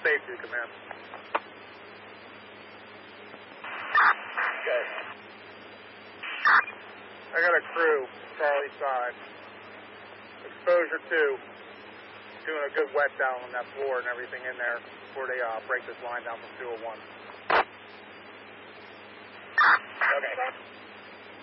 safety, command. Okay. I got a crew, Charlie side. Exposure 2. Doing a good wet down on that floor and everything in there before they break this line down from 201. Okay.